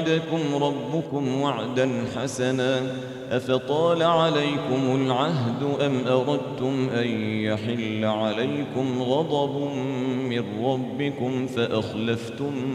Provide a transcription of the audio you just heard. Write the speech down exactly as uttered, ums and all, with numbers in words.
وعدكم ربكم وعدا حسنا أفطال عليكم العهد أم أردتم أن يحل عليكم غضب من ربكم فأخلفتم